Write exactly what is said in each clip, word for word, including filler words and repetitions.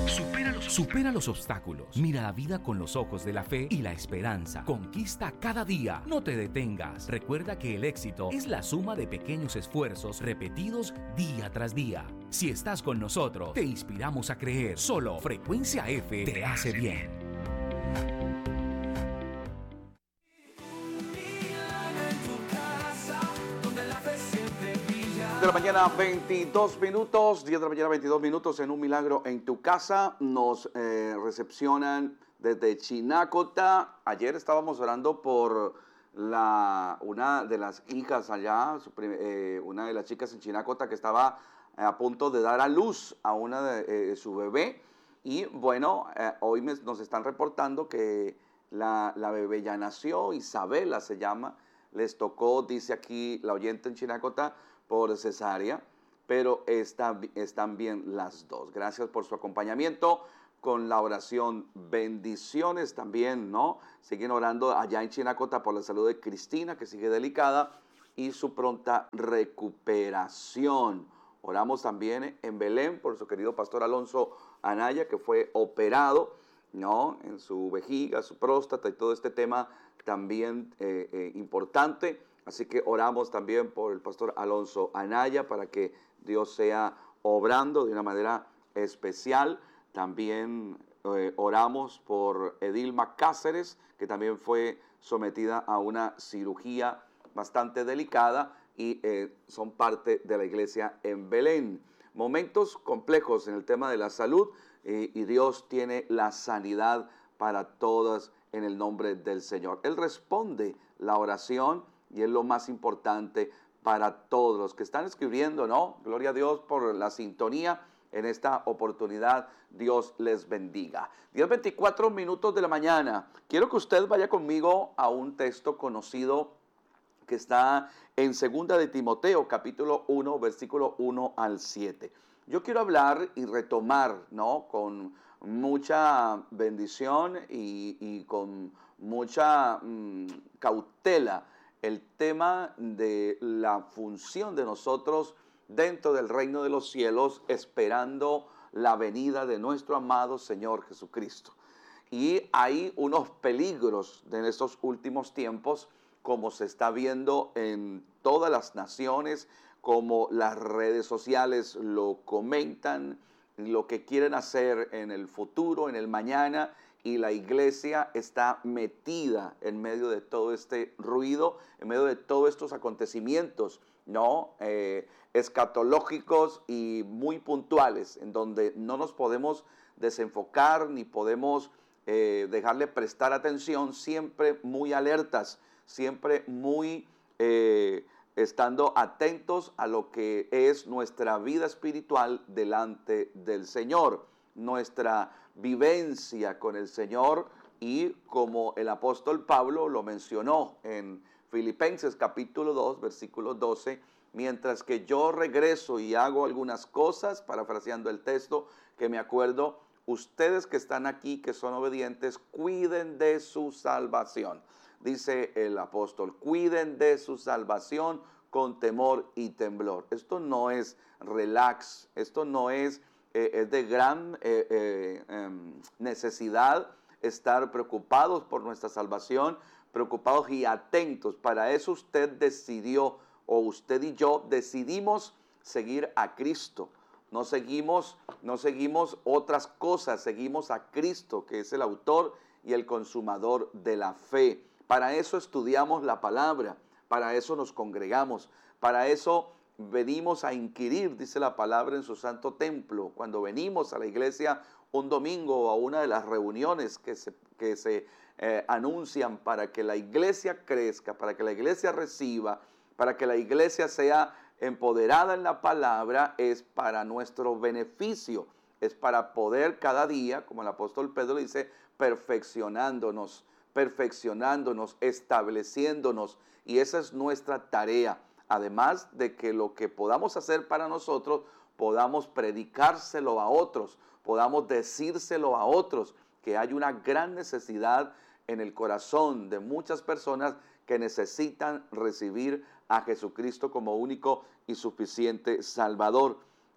Supera los, supera los obstáculos. Mira la vida con los ojos de la fe y la esperanza. Conquista cada día. No te detengas. Recuerda que el éxito es la suma de pequeños esfuerzos repetidos día tras día. Si estás con nosotros, te inspiramos a creer. Solo Frecuencia F te hace bien. De la mañana, veintidós minutos, diez de la mañana, veintidós minutos en Un Milagro en tu Casa. Nos eh, recepcionan desde Chinacota. Ayer estábamos orando por la, una de las hijas allá, su, eh, una de las chicas en Chinacota que estaba a punto de dar a luz a una de eh, su bebé. Y bueno, eh, hoy me, nos están reportando que la, la bebé ya nació, Isabela se llama. Les tocó, dice aquí la oyente en Chinacota, por cesárea, pero está, están bien las dos. Gracias por su acompañamiento con la oración. Bendiciones también, ¿no? Siguen orando allá en Chinacota por la salud de Cristina, que sigue delicada, y su pronta recuperación. Oramos también en Belén por su querido pastor Alonso Anaya, que fue operado, ¿no?, en su vejiga, su próstata y todo este tema también eh, eh, importante. Así que oramos también por el pastor Alonso Anaya para que Dios sea obrando de una manera especial. También eh, oramos por Edilma Cáceres, que también fue sometida a una cirugía bastante delicada y eh, son parte de la iglesia en Belén. Momentos complejos en el tema de la salud eh, y Dios tiene la sanidad para todas en el nombre del Señor. Él responde la oración y es lo más importante para todos los que están escribiendo, ¿no? Gloria a Dios por la sintonía en esta oportunidad. Dios les bendiga. diez veinticuatro minutos de la mañana. Quiero que usted vaya conmigo a un texto conocido que está en segunda de Timoteo, capítulo uno, versículo uno al siete. Yo quiero hablar y retomar, ¿no?, con mucha bendición y, y con mucha mmm, cautela el tema de la función de nosotros dentro del reino de los cielos, esperando la venida de nuestro amado Señor Jesucristo. Y hay unos peligros en estos últimos tiempos, como se está viendo en todas las naciones, como las redes sociales lo comentan, lo que quieren hacer en el futuro, en el mañana, y la iglesia está metida en medio de todo este ruido, en medio de todos estos acontecimientos, ¿no?, eh, escatológicos y muy puntuales, en donde no nos podemos desenfocar ni podemos eh, dejarle prestar atención, siempre muy alertas, siempre muy eh, estando atentos a lo que es nuestra vida espiritual delante del Señor, nuestra vivencia con el Señor, y como el apóstol Pablo lo mencionó en Filipenses capítulo dos, versículo doce, mientras que yo regreso y hago algunas cosas, parafraseando el texto que me acuerdo, ustedes que están aquí, que son obedientes, cuiden de su salvación. Dice el apóstol, cuiden de su salvación con temor y temblor. Esto no es relax, esto no es, eh, es de gran eh, eh, eh, necesidad estar preocupados por nuestra salvación, preocupados y atentos. Para eso usted decidió, o usted y yo decidimos seguir a Cristo. No seguimos, no seguimos otras cosas, seguimos a Cristo, que es el autor y el consumador de la fe. Para eso estudiamos la palabra, para eso nos congregamos, para eso venimos a inquirir, dice la palabra, en su santo templo. Cuando venimos a la iglesia un domingo o a una de las reuniones que se, que se eh, anuncian para que la iglesia crezca, para que la iglesia reciba, para que la iglesia sea empoderada en la palabra, es para nuestro beneficio, es para poder cada día, como el apóstol Pedro dice, perfeccionándonos, perfeccionándonos, estableciéndonos, y esa es nuestra tarea. Además de que lo que podamos hacer para nosotros, podamos predicárselo a otros, podamos decírselo a otros, que hay una gran necesidad en el corazón de muchas personas que necesitan recibir a Jesucristo como único y suficiente Salvador.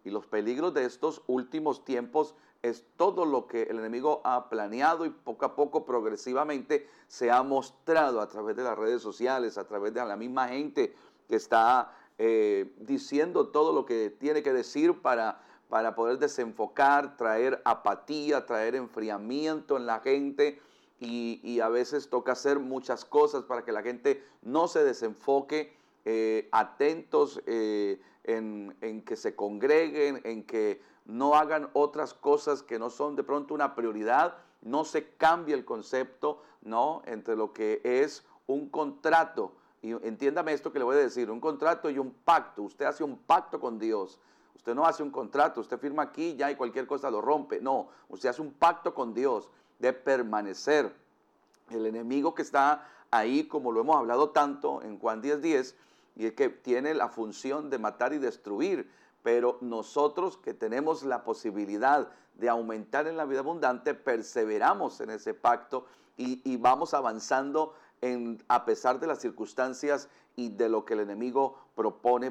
Y los peligros de estos últimos tiempos es todo lo que el enemigo ha planeado y poco a poco, progresivamente, se ha mostrado a través de las redes sociales, a través de la misma gente que está eh, diciendo todo lo que tiene que decir para, para poder desenfocar, traer apatía, traer enfriamiento en la gente. Y, y a veces toca hacer muchas cosas para que la gente no se desenfoque, eh, atentos eh, en, en que se congreguen, en que no hagan otras cosas que no son de pronto una prioridad. No se cambie el concepto, ¿no?, entre lo que es un contrato. Y entiéndame esto que le voy a decir, un contrato y un pacto. Usted hace un pacto con Dios. Usted no hace un contrato, usted firma aquí ya y cualquier cosa lo rompe. No, usted hace un pacto con Dios de permanecer. El enemigo que está ahí, como lo hemos hablado tanto en Juan diez diez, y es que tiene la función de matar y destruir, pero nosotros que tenemos la posibilidad de aumentar en la vida abundante, perseveramos en ese pacto y, y vamos avanzando en, a pesar de las circunstancias y de lo que el enemigo propone